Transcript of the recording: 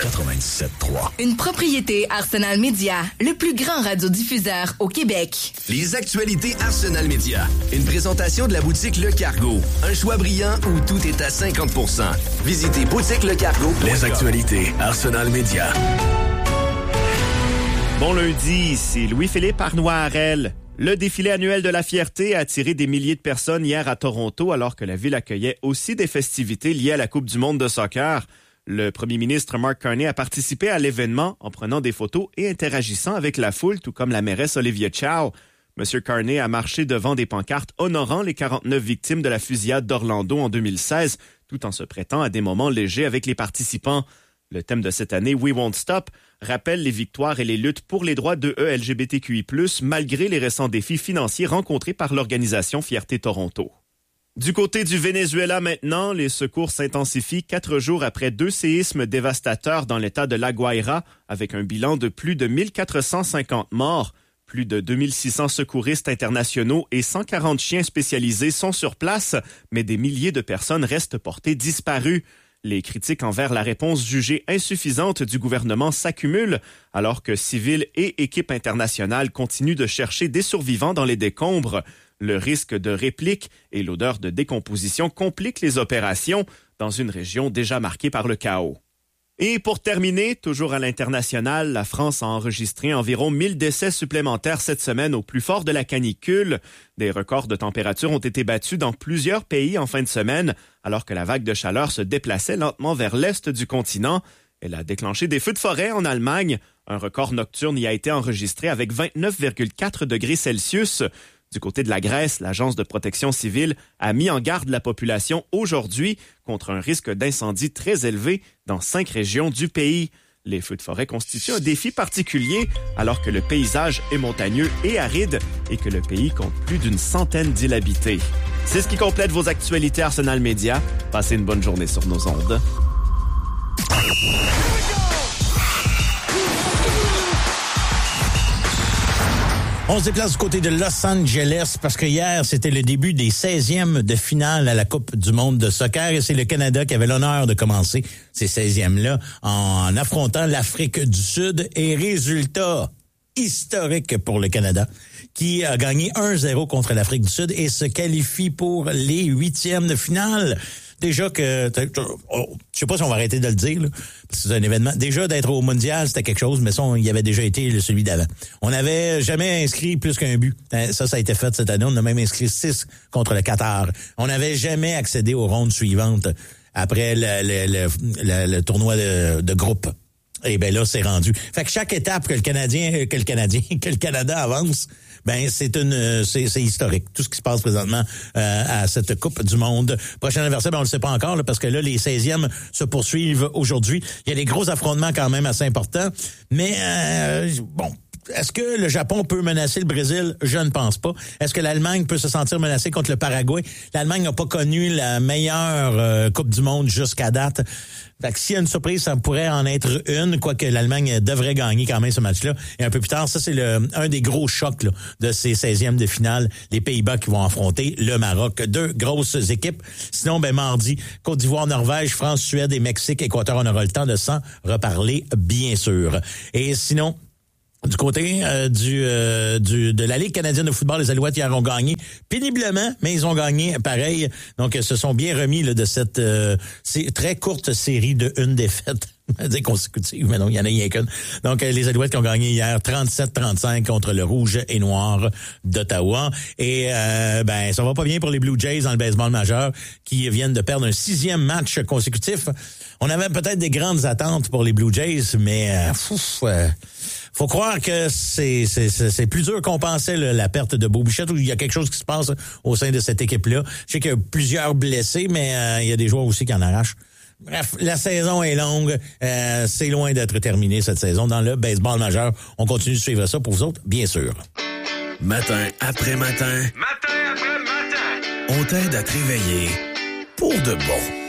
97.3. Une propriété Arsenal Média, le plus grand radiodiffuseur au Québec. Les actualités Arsenal Média. Une présentation de la boutique Le Cargo. Un choix brillant où tout est à 50%. Visitez boutiquelecargo.com. Les actualités Arsenal Média. Bon lundi, ici Louis-Philippe Arnois-Harel. Le défilé annuel de la fierté a attiré des milliers de personnes hier à Toronto alors que la ville accueillait aussi des festivités liées à la Coupe du monde de soccer. Le premier ministre Mark Carney a participé à l'événement en prenant des photos et interagissant avec la foule, tout comme la mairesse Olivia Chow. M. Carney a marché devant des pancartes honorant les 49 victimes de la fusillade d'Orlando en 2016, tout en se prêtant à des moments légers avec les participants. Le thème de cette année, We Won't Stop, rappelle les victoires et les luttes pour les droits de LGBTQI+, malgré les récents défis financiers rencontrés par l'organisation Fierté Toronto. Du côté du Venezuela maintenant, les secours s'intensifient 4 jours après 2 séismes dévastateurs dans l'état de La Guaira, avec un bilan de plus de 1450 morts. Plus de 2600 secouristes internationaux et 140 chiens spécialisés sont sur place, mais des milliers de personnes restent portées disparues. Les critiques envers la réponse jugée insuffisante du gouvernement s'accumulent, alors que civils et équipes internationales continuent de chercher des survivants dans les décombres. Le risque de réplique et l'odeur de décomposition compliquent les opérations dans une région déjà marquée par le chaos. Et pour terminer, toujours à l'international, la France a enregistré environ 1000 décès supplémentaires cette semaine au plus fort de la canicule. Des records de température ont été battus dans plusieurs pays en fin de semaine, alors que la vague de chaleur se déplaçait lentement vers l'est du continent. Elle a déclenché des feux de forêt en Allemagne. Un record nocturne y a été enregistré avec 29,4 degrés Celsius. Du côté de la Grèce, l'Agence de protection civile a mis en garde la population aujourd'hui contre un risque d'incendie très élevé dans 5 régions du pays. Les feux de forêt constituent un défi particulier alors que le paysage est montagneux et aride et que le pays compte plus d'une centaine d'îles habitées. C'est ce qui complète vos actualités Arsenal Média. Passez une bonne journée sur nos ondes. On se déplace du côté de Los Angeles parce que hier, c'était le début des 16e de finale à la Coupe du monde de soccer et c'est le Canada qui avait l'honneur de commencer ces 16e-là en affrontant l'Afrique du Sud et résultat historique pour le Canada qui a gagné 1-0 contre l'Afrique du Sud et se qualifie pour les 8e de finale. Déjà que, je sais pas si on va arrêter de le dire, là, parce que c'est un événement. Déjà, d'être au mondial, c'était quelque chose, mais ça, il y avait déjà été celui d'avant. On n'avait jamais inscrit plus qu'un but. Ça a été fait cette année. On a même inscrit 6 contre le Qatar. On n'avait jamais accédé aux rondes suivantes après le tournoi de groupe. Et ben là, c'est rendu. Fait que chaque étape que le Canada avance, ben c'est historique. Tout ce qui se passe présentement à cette Coupe du monde. Prochain adversaire, ben on le sait pas encore là, parce que là les 16e se poursuivent aujourd'hui. Il y a des gros affrontements quand même assez importants, mais bon. Est-ce que le Japon peut menacer le Brésil? Je ne pense pas. Est-ce que l'Allemagne peut se sentir menacée contre le Paraguay? L'Allemagne n'a pas connu la meilleure Coupe du monde jusqu'à date. Fait que s'il y a une surprise, ça pourrait en être une, quoique l'Allemagne devrait gagner quand même ce match-là. Et un peu plus tard, ça c'est un des gros chocs là, de ces 16e de finale. Les Pays-Bas qui vont affronter le Maroc. 2 grosses équipes. Sinon, ben mardi, Côte d'Ivoire, Norvège, France, Suède et Mexique, Équateur, on aura le temps de s'en reparler, bien sûr. Et sinon, du côté de la Ligue canadienne de football, les Alouettes hier ont gagné péniblement, mais ils ont gagné pareil. Donc, se sont bien remis là, de cette très courte série de 1 défaite. Consécutive, mais non, il y en a rien qu'une. Donc, les Alouettes qui ont gagné hier 37-35 contre le Rouge et Noir d'Ottawa. Et ben, ça va pas bien pour les Blue Jays dans le baseball majeur qui viennent de perdre un 6e match consécutif. On avait peut-être des grandes attentes pour les Blue Jays, mais faut croire que c'est plus dur qu'on pensait la perte de Beau Bichette, où il y a quelque chose qui se passe au sein de cette équipe-là. Je sais qu'il y a plusieurs blessés, mais il y a des joueurs aussi qui en arrachent. Bref, la saison est longue. C'est loin d'être terminé cette saison dans le baseball majeur. On continue de suivre ça pour vous autres, bien sûr. Matin après matin. Matin après matin. On t'aide à te réveiller pour de bon.